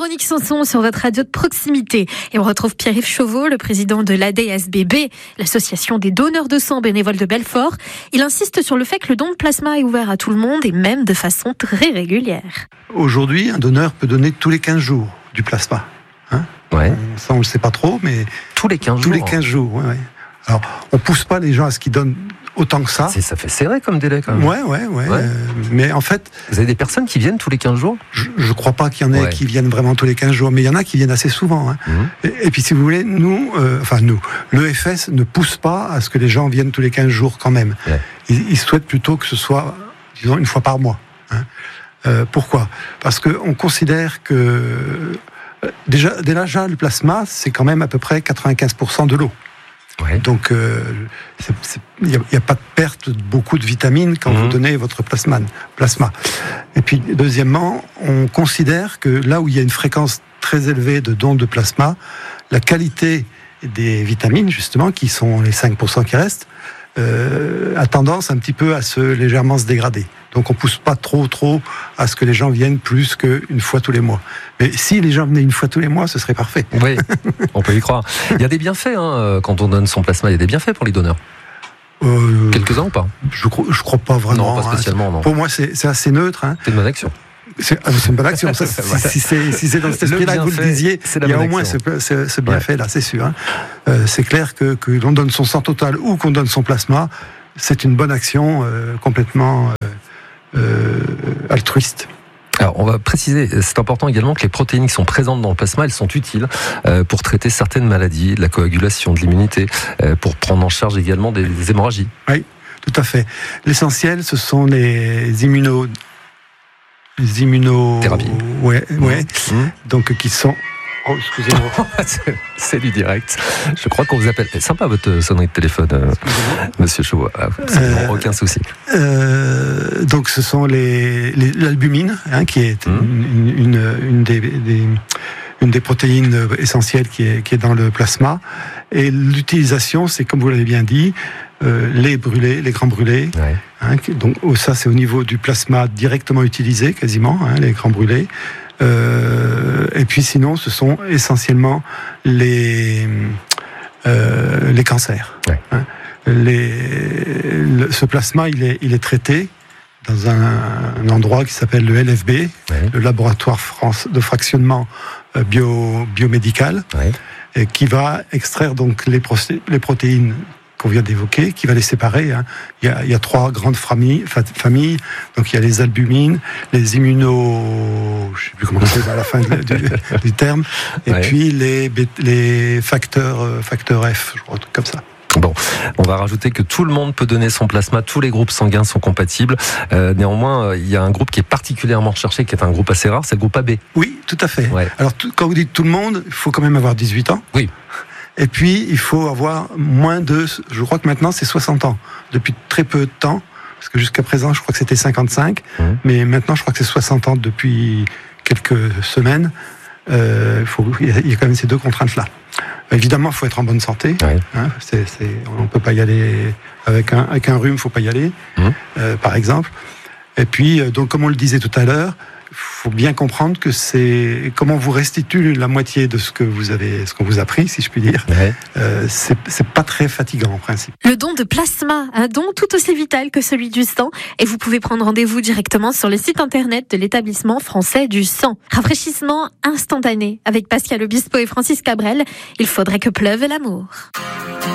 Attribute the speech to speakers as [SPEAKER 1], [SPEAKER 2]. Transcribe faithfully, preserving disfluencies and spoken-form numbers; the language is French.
[SPEAKER 1] Véronique Sanson sur votre radio de proximité. Et on retrouve Pierre-Yves Chauveau, le président de l'A D S B B, l'association des donneurs de sang bénévoles de Belfort. Il insiste sur le fait que le don de plasma est ouvert à tout le monde et même de façon très régulière.
[SPEAKER 2] Aujourd'hui, un donneur peut donner tous les quinze jours du plasma. Hein
[SPEAKER 3] ouais.
[SPEAKER 2] Ça, on ne le sait pas trop, mais...
[SPEAKER 3] Tous les quinze
[SPEAKER 2] tous
[SPEAKER 3] jours
[SPEAKER 2] Tous les quinze jours, oui. Ouais. Alors, on ne pousse pas les gens à ce qu'ils donnent autant que ça.
[SPEAKER 3] C'est, ça fait serré comme délai quand même.
[SPEAKER 2] Ouais, ouais, ouais.
[SPEAKER 3] ouais.
[SPEAKER 2] Euh, mais en fait...
[SPEAKER 3] Vous avez des personnes qui viennent tous les quinze jours ?
[SPEAKER 2] Je ne crois pas qu'il y en ait ouais. qui viennent vraiment tous les quinze jours, mais il y en a qui viennent assez souvent. Hein. Mmh. Et, et puis si vous voulez, nous, euh, enfin nous, l'E F S ne pousse pas à ce que les gens viennent tous les quinze jours quand même. Ouais. Ils, ils souhaitent plutôt que ce soit, disons, une fois par mois. Hein. Euh, pourquoi ? Parce qu'on considère que... Euh, déjà, déjà, le plasma, c'est quand même à peu près quatre-vingt-quinze pour cent de l'eau. Ouais. Donc, euh, il n'y a, a pas de perte de beaucoup de vitamines quand mmh. vous donnez votre plasma, plasma. Et puis, deuxièmement, on considère que là où il y a une fréquence très élevée de dons de plasma, la qualité des vitamines, justement, qui sont les cinq pour cent qui restent, euh, a tendance un petit peu à se légèrement se dégrader. Donc, on pousse pas trop, trop à ce que les gens viennent plus qu'une fois tous les mois. Mais si les gens venaient une fois tous les mois, ce serait parfait.
[SPEAKER 3] Oui, on peut y croire. Il y a des bienfaits hein, quand on donne son plasma. Il y a des bienfaits pour les donneurs. Euh, Quelques-uns ou pas ?
[SPEAKER 2] Je crois, je crois pas vraiment.
[SPEAKER 3] Non, pas spécialement.
[SPEAKER 2] Hein.
[SPEAKER 3] Non.
[SPEAKER 2] Pour moi, c'est, c'est assez neutre. Hein.
[SPEAKER 3] C'est une bonne action.
[SPEAKER 2] C'est, ah, c'est une bonne action. Ça, si, si, c'est, si c'est dans cet esprit-là que vous le disiez, il y a au moins ce, ce, ce bienfait-là, ouais. c'est sûr. Hein. Euh, c'est clair que, que l'on donne son sang total ou qu'on donne son plasma, c'est une bonne action euh, complètement euh, euh, altruiste.
[SPEAKER 3] Alors, on va préciser, c'est important également que les protéines qui sont présentes dans le plasma, elles sont utiles euh, pour traiter certaines maladies, de la coagulation, de l'immunité, euh, pour prendre en charge également des, des hémorragies.
[SPEAKER 2] Oui, tout à fait. L'essentiel, ce sont les immuno... Les immuno...
[SPEAKER 3] Thérapies.
[SPEAKER 2] Ouais, ouais.
[SPEAKER 3] Mmh.
[SPEAKER 2] Donc, qui sont... Oh, excusez-moi.
[SPEAKER 3] C'est du direct. Je crois qu'on vous appelle. C'est sympa votre sonnerie de téléphone, euh, Monsieur Chauveau. Ah, euh, aucun souci.
[SPEAKER 2] Euh, donc, ce sont les, les l'albumine, hein, qui est mmh. une, une, une, des, des, une des protéines essentielles qui est, qui est dans le plasma. Et l'utilisation, c'est comme vous l'avez bien dit, euh, les brûlés, les grands brûlés. Ouais. Hein, donc, ça, c'est au niveau du plasma directement utilisé, quasiment, hein, les grands brûlés. Euh, et puis sinon, ce sont essentiellement les euh, les cancers. Ouais. Hein. Les, le, ce plasma, il est il est traité dans un, un endroit qui s'appelle le L F B, ouais. le laboratoire France de fractionnement bio biomédical, ouais. et qui va extraire donc les, procé- les protéines qu'on vient d'évoquer, qui va les séparer. Hein. Il, y a, il y a trois grandes familles, familles. Donc il y a les albumines, les immuno... Je ne sais plus comment c'est à la fin du, du terme. Et ouais. puis les, les facteurs, facteurs F, je crois, un truc comme ça.
[SPEAKER 3] Bon, on va rajouter que tout le monde peut donner son plasma, tous les groupes sanguins sont compatibles. Euh, néanmoins, il y a un groupe qui est particulièrement recherché, qui est un groupe assez rare, c'est le groupe A B.
[SPEAKER 2] Oui, tout à fait.
[SPEAKER 3] Ouais.
[SPEAKER 2] Alors, tout, quand vous dites tout le monde, il faut quand même avoir dix-huit ans.
[SPEAKER 3] Oui.
[SPEAKER 2] Et puis, il faut avoir moins de... Je crois que maintenant, c'est soixante ans. Depuis très peu de temps, parce que jusqu'à présent, je crois que c'était cinquante-cinq. Mmh. Mais maintenant, je crois que c'est soixante ans depuis quelques semaines. Euh, faut, il y a quand même ces deux contraintes-là. Évidemment, il faut être en bonne santé. Oui. Hein, c'est, c'est, on ne peut pas y aller avec un, avec un rhume, il ne faut pas y aller, mmh. euh, par exemple. Et puis, donc, comme on le disait tout à l'heure, il faut bien comprendre que c'est comment on vous restitue la moitié de ce que vous avez, ce qu'on vous a pris, si je puis dire. Ouais. Euh, c'est, c'est pas très fatigant en principe.
[SPEAKER 1] Le don de plasma, un don tout aussi vital que celui du sang, et vous pouvez prendre rendez-vous directement sur le site internet de l'établissement français du sang. Rafraîchissement instantané avec Pascal Obispo et Francis Cabrel. Il faudrait que pleuve l'amour.